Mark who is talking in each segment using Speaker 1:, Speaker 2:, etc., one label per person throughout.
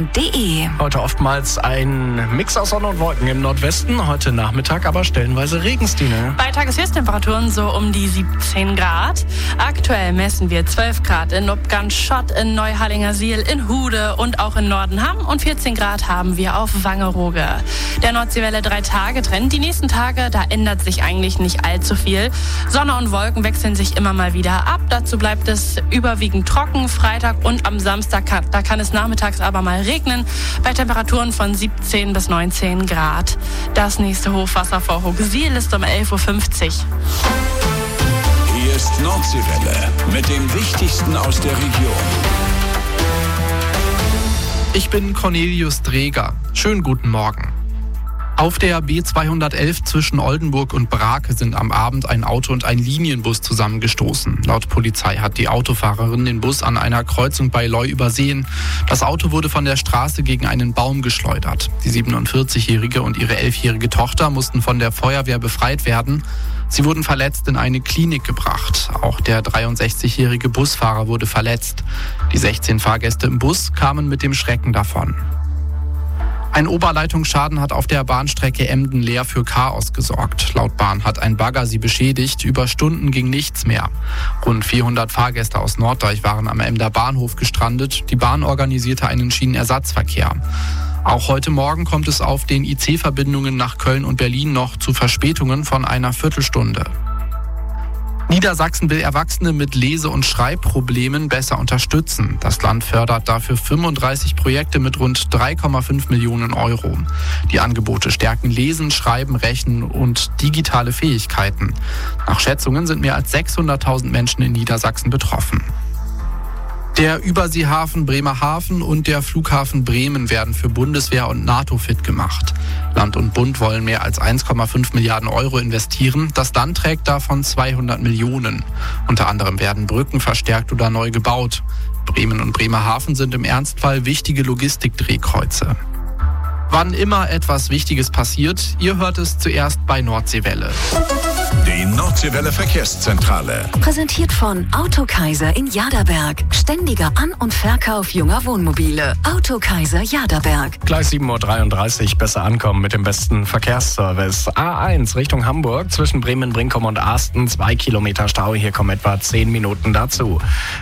Speaker 1: nordwestfunk.de.
Speaker 2: Heute oftmals ein Mix aus Sonne und Wolken im Nordwesten. Heute Nachmittag aber stellenweise Regenstine.
Speaker 3: Bei Tageshöchsttemperaturen so um die 17 Grad. Aktuell messen wir 12 Grad in Upgant, Schott, in Neuhallingersiel, in Hude und auch in Nordenham. Und 14 Grad haben wir auf Wangerooge. Der Nordseewelle 3-Tage-Trend. Die nächsten Tage, da ändert sich eigentlich nicht allzu viel. Sonne und Wolken wechseln sich immer mal wieder ab. Dazu bleibt es überwiegend trocken. Freitag und am Samstag kann es nachmittags aber mal regnen. Bei Temperaturen von 17 bis 19 Grad. Das nächste Hochwasser vor Hooksiel ist um 11.50 Uhr.
Speaker 4: Hier ist Nordseewelle mit dem Wichtigsten aus der Region.
Speaker 5: Ich bin Cornelius Dreger. Schönen guten Morgen. Auf der B211 zwischen Oldenburg und Brake sind am Abend ein Auto und ein Linienbus zusammengestoßen. Laut Polizei hat die Autofahrerin den Bus an einer Kreuzung bei Leu übersehen. Das Auto wurde von der Straße gegen einen Baum geschleudert. Die 47-jährige und ihre 11-jährige Tochter mussten von der Feuerwehr befreit werden. Sie wurden verletzt in eine Klinik gebracht. Auch der 63-jährige Busfahrer wurde verletzt. Die 16 Fahrgäste im Bus kamen mit dem Schrecken davon. Ein Oberleitungsschaden hat auf der Bahnstrecke Emden-Leer für Chaos gesorgt. Laut Bahn hat ein Bagger sie beschädigt. Über Stunden ging nichts mehr. Rund 400 Fahrgäste aus Norddeich waren am Emder Bahnhof gestrandet. Die Bahn organisierte einen Schienenersatzverkehr. Auch heute Morgen kommt es auf den IC-Verbindungen nach Köln und Berlin noch zu Verspätungen von einer Viertelstunde. Niedersachsen will Erwachsene mit Lese- und Schreibproblemen besser unterstützen. Das Land fördert dafür 35 Projekte mit rund 3,5 Millionen Euro. Die Angebote stärken Lesen, Schreiben, Rechnen und digitale Fähigkeiten. Nach Schätzungen sind mehr als 600.000 Menschen in Niedersachsen betroffen. Der Überseehafen Bremerhaven und der Flughafen Bremen werden für Bundeswehr und NATO fit gemacht. Land und Bund wollen mehr als 1,5 Milliarden Euro investieren. Das Land trägt davon 200 Millionen. Unter anderem werden Brücken verstärkt oder neu gebaut. Bremen und Bremerhaven sind im Ernstfall wichtige Logistikdrehkreuze. Wann immer etwas Wichtiges passiert, ihr hört es zuerst bei Nordseewelle.
Speaker 4: Die Nordseewelle Verkehrszentrale.
Speaker 1: Präsentiert von Autokaiser in Jaderberg. Ständiger An- und Verkauf junger Wohnmobile. Autokaiser Jaderberg.
Speaker 2: Gleich 7.33 Uhr, besser ankommen mit dem besten Verkehrsservice. A1 Richtung Hamburg, zwischen Bremen, Brinkum und Asten, 2 Kilometer Stau, hier kommen etwa 10 Minuten dazu.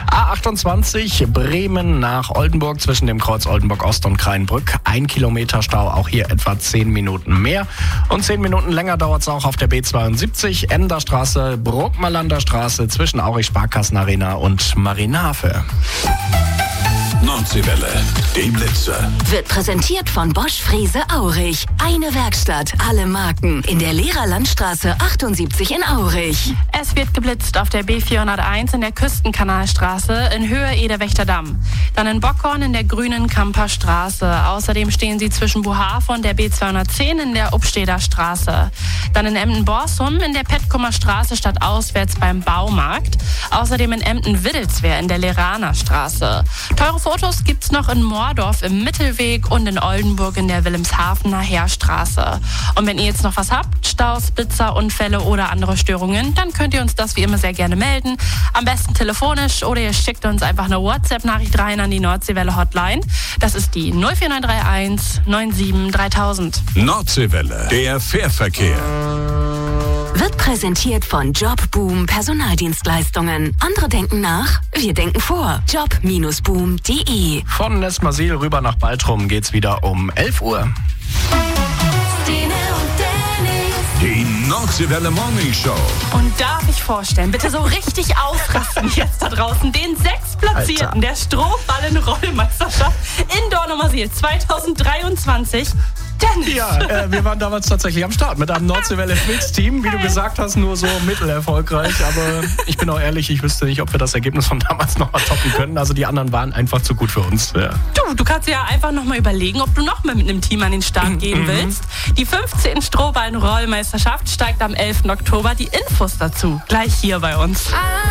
Speaker 2: A28 Bremen nach Oldenburg, zwischen dem Kreuz Oldenburg Ost und Kreinbrück, 1 Kilometer Stau, auch hier etwa 10 Minuten mehr. Und 10 Minuten länger dauert es auch auf der B72, Emderstraße, Bruckmalander Straße, zwischen Aurich Sparkassenarena und Marienhafe.
Speaker 4: Nordseewelle, die Blitze.
Speaker 1: Wird präsentiert von Bosch Frese Aurich. Eine Werkstatt, alle Marken. In der Lehrerlandstraße 78 in Aurich.
Speaker 3: Es wird geblitzt auf der B401 in der Küstenkanalstraße in Höhe Ederwächterdamm. Dann in Bockhorn in der Grünen Kamperstraße. Außerdem stehen sie zwischen Bohave und der B210 in der Upsteder Straße. Dann in Emden-Borsum in der Petkumer Straße stadtauswärts beim Baumarkt. Außerdem in Emden-Widdelswehr in der Leraner Straße. Teure Fotos gibt's noch in Moordorf im Mittelweg und in Oldenburg in der Wilhelmshavener Heerstraße. Und wenn ihr jetzt noch was habt, Staus, Blitzer, Unfälle oder andere Störungen, dann könnt ihr uns das wie immer sehr gerne melden. Am besten telefonisch oder ihr schickt uns einfach eine WhatsApp-Nachricht rein an die Nordseewelle Hotline. Das ist die 04931 97 3000.
Speaker 4: Nordseewelle, der Fährverkehr.
Speaker 1: Wird präsentiert von Jobboom Personaldienstleistungen. Andere denken nach, wir denken vor. Job-boom.de.
Speaker 2: Von Nesmasil rüber nach Baltrum geht's wieder um 11 Uhr.
Speaker 4: Die Nordseewelle Morning Show.
Speaker 3: Und darf ich vorstellen, bitte so richtig ausrasten jetzt da draußen, den 6. Platzierten der Strohballen-Rollmeisterschaft in Dornumersiel 2023. Dennis.
Speaker 2: Ja, wir waren damals tatsächlich am Start mit einem Nordseewelle Mix-Team. Wie du gesagt hast, nur so mittelerfolgreich. Aber ich bin auch ehrlich, ich wüsste nicht, ob wir das Ergebnis von damals noch mal toppen können. Also die anderen waren einfach zu gut für uns. Ja.
Speaker 3: Du kannst ja einfach noch mal überlegen, ob du noch mal mit einem Team an den Start gehen willst. Die 15. Strohballen-Rollmeisterschaft steigt am 11. Oktober. Die Infos dazu gleich hier bei uns.